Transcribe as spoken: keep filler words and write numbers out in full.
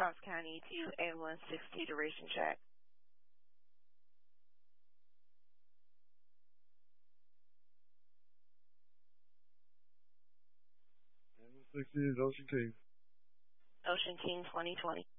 Charles County to A one sixty duration check. A one sixty is Ocean King. Ocean King twenty twenty.